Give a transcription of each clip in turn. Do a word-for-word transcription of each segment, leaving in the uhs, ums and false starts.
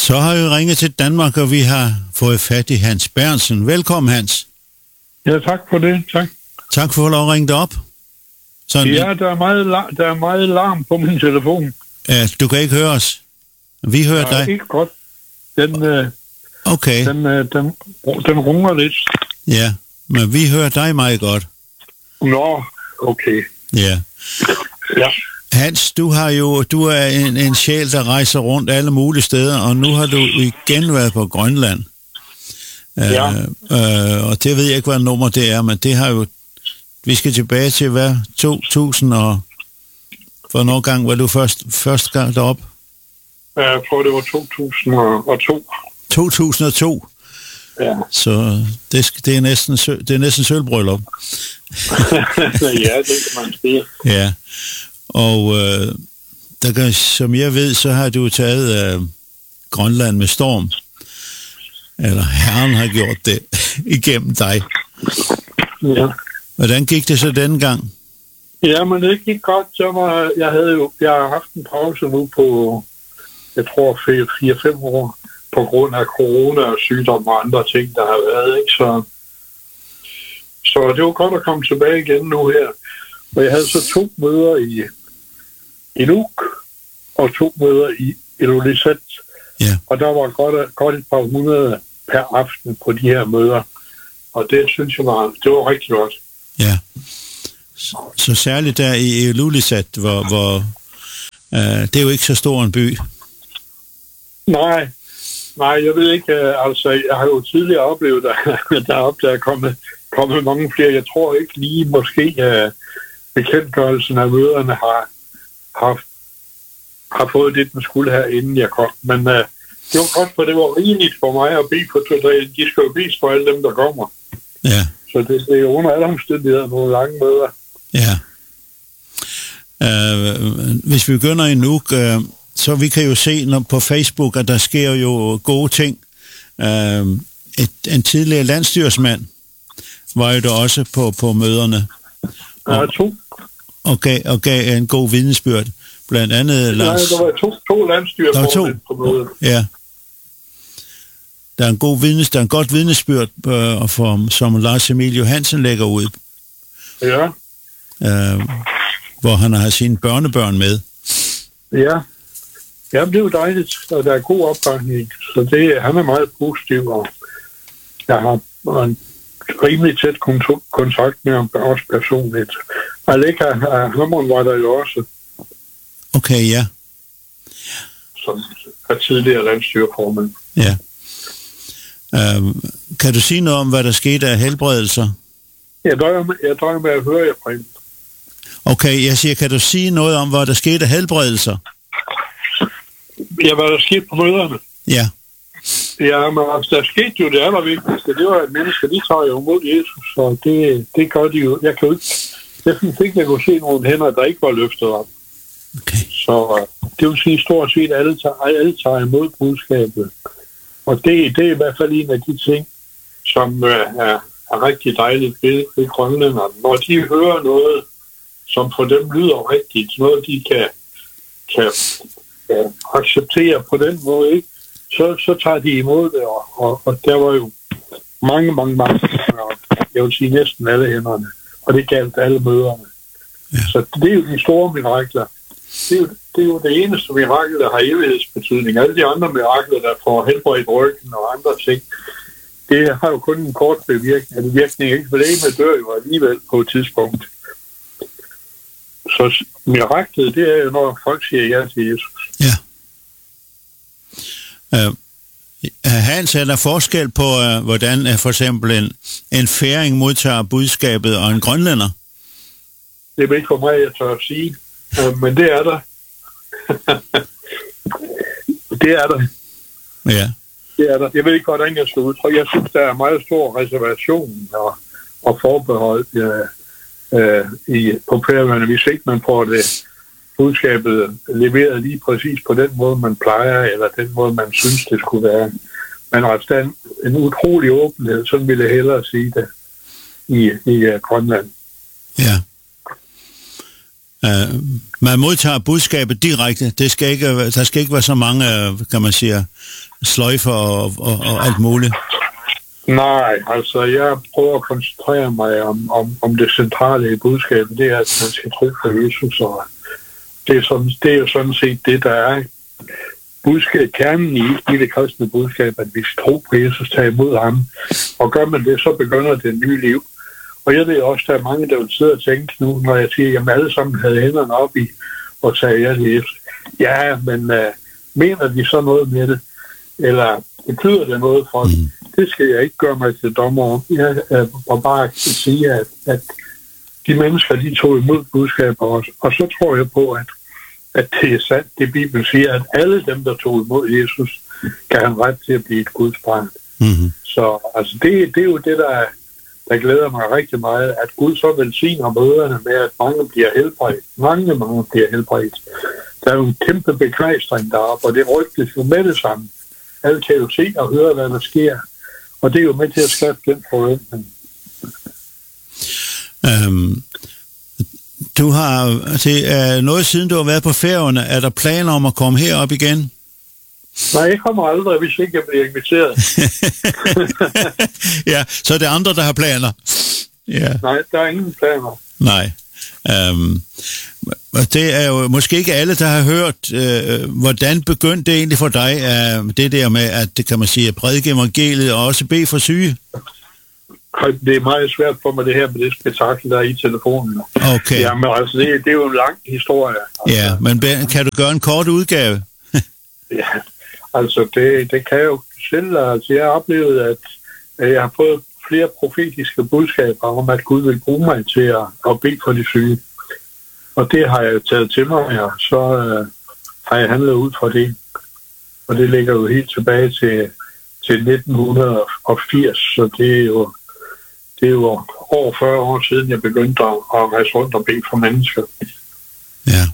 Så har vi ringet til Danmark, og vi har fået fat i Hans Berntsen. Velkommen, Hans. Ja, tak for det. Tak. Tak for at få lov at ringe dig op. Sådan ja, der er, meget la- der er meget larm på min telefon. Ja, du kan ikke høre os. Vi hører ja, dig. Ikke godt. Den, øh, okay. Den, øh, den, den runger lidt. Ja, men vi hører dig meget godt. Nå, okay. Ja. Ja. Hans, du har jo, du er en, en sjæl, der rejser rundt alle mulige steder, og nu har du igen været på Grønland. Ja. Øh, øh, og det ved jeg ikke, hvad nummer det er, men det har jo, vi skal tilbage til, hvad, to tusind og, hvornår gang var du først, første gang deroppe? Jeg tror, det var to tusind og to. to tusind og to? Ja. Så det, det er næsten, det er næsten sølvbryllup. Ja, det kan man sige. Ja. Og øh, der kan, som jeg ved, så har du taget øh, Grønland med storm. Eller Herren har gjort det igennem dig. Ja. Hvordan gik det så denne gang? Ja, men det gik godt. Så var, jeg havde jo, jeg har haft en pause nu på, jeg tror, fire fem år, på grund af corona og sygdom og andre ting, der har været, ikke? Så, så det var godt at komme tilbage igen nu her. Og jeg havde så to møder i, i Nuuk, og to møder i Ilulissat. Ja. Og der var godt, godt et par hundrede per aften på de her møder. Og det synes jeg var, det var rigtig godt. Ja. Så, så særligt der i Ilulissat, hvor, hvor øh, det er jo ikke så stor en by. Nej, nej, jeg ved ikke, altså jeg har jo tidligere oplevet, at deroppe der er kommet, kommet mange flere. Jeg tror ikke lige måske, at bekendtgørelsen af møderne har, har, har fået det, den skulle have, inden jeg kom. Men uh, det var godt, for det var rigeligt for mig at bede på, de skal jo bede for alle dem, der kommer. Ja. Så det, det er under alle omstændigheder nogle lange møder. Ja. Uh, hvis vi begynder i Nuuk, uh, så vi kan jo se når på Facebook, at der sker jo gode ting. Uh, et, en tidligere landstyrsmand var jo der også på, på møderne. Der er to. Og gav, og gav en god vidnesbyrd. Blandt andet Lars... Nej, der var to, to landstyrformænd på mødet. Ja. Der er en god vidnes, der er en godt vidnesbyrd, øh, for, som Lars Emil Johansen lægger ud. Ja. Øh, hvor han har sine børnebørn med. Ja. Ja, det er jo dejligt, og der er god opbakning. Så det, han er meget positiv, og jeg har en rimelig tæt kontakt med ham også personligt. Aleka Hammond var der jo også. Okay, ja. Som er tidligere landstyreformand. Ja. Uh, kan du sige noget om, hvad der skete af helbredelser? Jeg drøjer med, jeg drøjer med at høre jer, Preben. Okay, jeg siger, kan du sige noget om, hvad der skete af helbredelser? Ja, hvad der skete på møderne? Ja. Ja, men altså, der skete jo det allervigtigste. Det var, at mennesker, de tager jo mod Jesus, så det, det gør de jo. Jeg kan jo ikke, jeg synes ikke, jeg kunne se nogle hænder, der ikke var løftet op. Okay. Så det vil sige stort set, at alle tager, alle tager imod budskabet. Og det, det er i hvert fald en af de ting, som øh, er, er rigtig dejligt ved, ved grønlænderne. Når de hører noget, som for dem lyder rigtigt, noget de kan, kan ja, acceptere på den måde, ikke? Så, så tager de imod det, og, og, og der var jo mange, mange, mange, jeg vil sige næsten alle hænderne, og det galt alle møderne. Ja. Så det er jo de store mirakler. Det er, jo, det er jo det eneste mirakel, der har evighedsbetydning. Alle de andre mirakler, der får helbredt ryggen og andre ting, det har jo kun en kort bevirkning. En virkning, ikke? For lægene dør jo alligevel på et tidspunkt. Så miraklet, det er jo, når folk siger ja til Jesus. Ja. Uh, Hans, er der forskel på, uh, hvordan uh, for eksempel en, en færing modtager budskabet og en grønlænder? Det er ikke for mig, jeg tør at sige. Uh, men det er der. det er der. Ja. Det er der. Jeg ved ikke, hvordan jeg skal udtrykke. Jeg synes, der er meget stor reservation og, og forbehold uh, uh, i, på Færøerne, hvis ikke man får det budskabet leveret lige præcis på den måde, man plejer, eller den måde, man synes, det skulle være. Men altså, der er en, en utrolig åbenhed, sådan ville jeg hellere sige det, i, i uh, Grønland. Ja. Uh, man modtager budskabet direkte. Det skal ikke, der skal ikke være så mange, kan man sige, sløjfer og, og, og alt muligt. Nej, altså jeg prøver at koncentrere mig om, om, om det centrale i budskabet. Det er, at man skal tro på Jesus, og det er, sådan, det er jo sådan set det, der er budskab, kernen i, i det kristne budskab, at vi skal tro på Jesus, tage imod ham. Og gør man det, så begynder det nye liv. Og jeg ved også, der er mange, der vil sidde og tænke nu, når jeg siger, at alle sammen havde hænderne op i og tage ja til Jesus. Ja, men uh, mener de så noget med det? Eller betyder det noget for dem? Det skal jeg ikke gøre mig til dommer om. Jeg uh, bare sige, at, at de mennesker, de tog imod budskaber også. Og så tror jeg på, at, at det er sandt, det Bibelen siger, at alle dem, der tog imod Jesus, kan have ret til at blive et Guds barn. Mm-hmm. Så altså, det, det er jo det, der er der glæder mig rigtig meget, at Gud så velsigner møderne med, at mange bliver helbredt. Mange, mange bliver helbredt. Der er jo en kæmpe begejstring deroppe, og det rygtes jo med det samme. Alle kan jo se og høre, hvad der sker. Og det er jo med til at skabe den forventning. Um, du har, det er noget siden du har været på Færøerne, er der planer om at komme herop igen? Nej, jeg kommer aldrig, hvis ikke jeg bliver inviteret. Ja, så er det andre, der har planer. Ja. Nej, der er ingen planer. Nej. Um, det er jo måske ikke alle, der har hørt, uh, hvordan begyndte det egentlig for dig, uh, det der med, at det kan man sige, at prædike evangeliet og også bede for syge? Det er meget svært for mig, det her med det spektakel, der er i telefonen. Okay. Jamen, altså, det, det er jo en lang historie. Altså. Ja, men kan du gøre en kort udgave? Ja, altså det, det kan jeg jo selv. Altså jeg har oplevet, at jeg har fået flere profetiske budskaber om, at Gud vil bruge mig til at, at bede for de syge. Og det har jeg taget til mig, og så øh, har jeg handlet ud fra det. Og det ligger jo helt tilbage til, til nitten firs, så det er jo, det er jo over fyrre år siden, jeg begyndte at, at rejse rundt og bede for mennesker. Ja.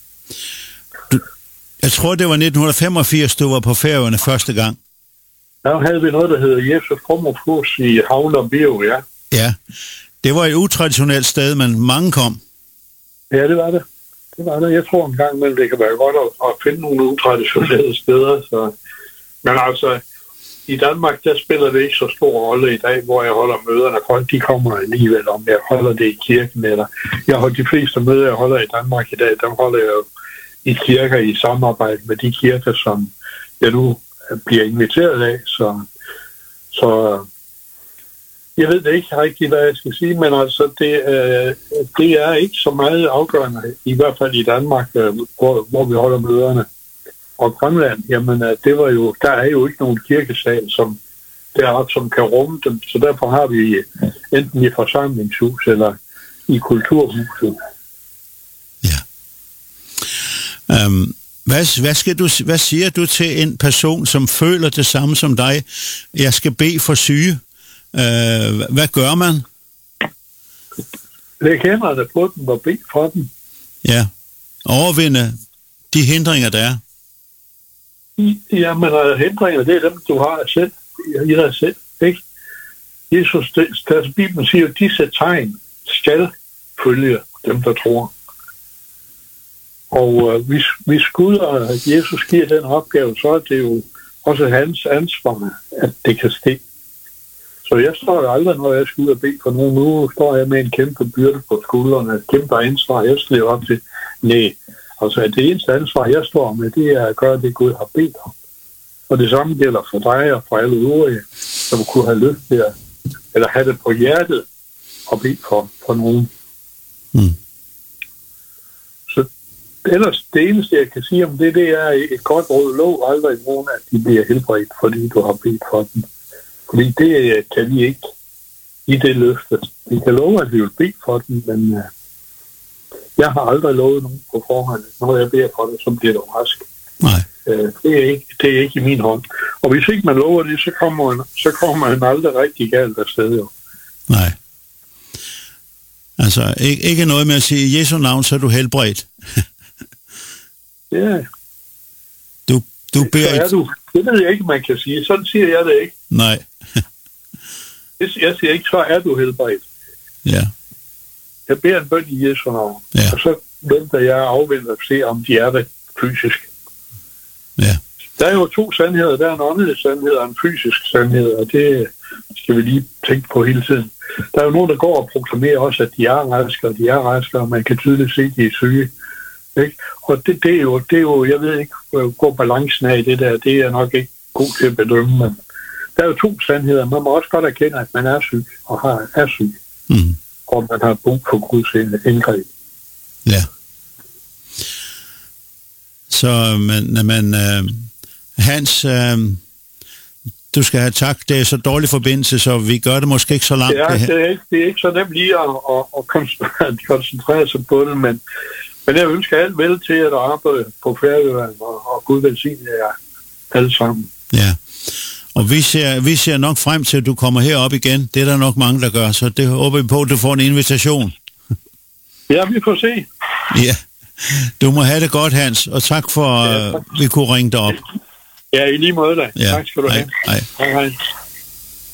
Jeg tror, det var nitten femogfirs, du var på Færøerne første gang. Der havde vi noget, der hedder Jesus Frommerflus i Havn og Bio, ja. Ja, det var et utraditionelt sted, men mange kom. Ja, det var det. Det var det. Jeg tror en gang imellem, det kan være godt at, at finde nogle utraditionelle steder. Så. Men altså, i Danmark, der spiller det ikke så stor rolle i dag, hvor jeg holder møderne. Folk, de kommer alligevel, om jeg holder det i kirken, eller jeg holder de fleste møder, jeg holder i Danmark i dag, dem holder jeg jo i kirker i samarbejde med de kirker, som jeg nu bliver inviteret af. Så, så jeg ved det ikke rigtig, hvad jeg skal sige, men altså, det, øh, det er ikke så meget afgørende, i hvert fald i Danmark, øh, hvor, hvor vi holder møderne. Og Grønland, jamen, det var jo, der er jo ikke nogen kirkesal, som deroppe, som kan rumme dem, så derfor har vi enten i forsamlingshus eller i kulturhuset. Um, hvad, hvad, skal du, hvad siger du til en person, som føler det samme som dig? Jeg skal bede for syge. Uh, hvad gør man? Læg hænderne på dem og bede for dem. Ja, overvinde de hindringer, der er. Jamen, hindringer, det er dem, du har selv. I dig selv, ikke? Jesus, deres Bibelen siger, at disse tegn skal følge dem, der tror. Og øh, hvis, hvis Gud og Jesus giver den opgave, så er det jo også hans ansvar, at det kan ske. Så jeg står jo aldrig, når jeg skal ud og bede for nogen. Nu står jeg med en kæmpe byrde på skuldrene, et kæmpe ansvar, jeg skal leve op til. Nej, altså det eneste ansvar, jeg står med, det er at gøre det, Gud har bedt om. Og det samme gælder for dig og for alle øvrige, som kunne have lyst til at, eller have det på hjertet og bede for, for nogen. Mm. Så ellers det eneste, jeg kan sige om det, det er et godt råd. Lov aldrig nogen, at de bliver helbredt, fordi du har bedt for dem. Fordi det kan vi ikke i det løfte. Vi kan love, at vi vil bede for dem, men uh, jeg har aldrig lovet nogen på forhånd. Når jeg beder for det, så bliver det rask. Nej. Uh, det, er ikke, det er ikke i min hånd. Og hvis ikke man lover det, så kommer man, så kommer man aldrig rigtig galt afsted. Jo. Nej. Altså, ikke, ikke noget med at sige, i Jesu navn, så er du helbredt. Ja. Du, du beder så er du. Det ved jeg ikke, man kan sige. Sådan siger jeg det ikke. Nej. Jeg siger ikke, så er du helbredt. Ja. Jeg beder en bøn i Jesu navn. Ja. Og så venter jeg afventer at se, om de er det fysisk. Ja. Der er jo to sandheder. Der er en åndelig sandhed og en fysisk sandhed, og det skal vi lige tænke på hele tiden. Der er jo nogen, der går og proklamerer også, at de er raske, og de er raske, og man kan tydeligt se, at de er syge. Ikke? Og det, det, er jo, det er jo, jeg ved ikke, hvor balancen er i det der, det er nok ikke god til at bedømme, men der er jo to sandheder. Man må også godt erkende, at man er syg, og har, er syg, mm. og man har brug for Guds indgreb. Ja. Så, men, men uh, Hans, uh, du skal have tak. Det er så dårlig forbindelse, så vi gør det måske ikke så langt. Ja, det, det er, ikke, det er ikke så nemt lige at, at, at koncentrere sig på det, men, men jeg ønsker alt vel til at arbejde på Færøerne, og, og Gud velsigne jer alle sammen. Ja, og vi ser, vi ser nok frem til, at du kommer herop igen. Det er der nok mange, der gør, så det håber vi på, at du får en invitation. Ja, vi får se. Ja, du må have det godt, Hans, og tak for, at ja, vi kunne ringe dig op. Ja, i lige måde da. Ja, tak skal du have. Hej, hej. Hej, hej.